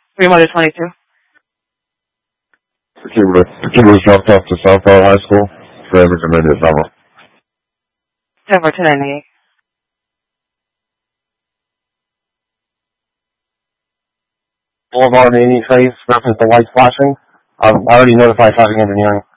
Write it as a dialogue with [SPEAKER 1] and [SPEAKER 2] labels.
[SPEAKER 1] Remote 22.
[SPEAKER 2] The kid was dropped off to Southborough High School. Traffic committed summer.
[SPEAKER 1] 298.
[SPEAKER 3] Boulevard 80 trace, reference the lights flashing. I've already notified traffic engineering.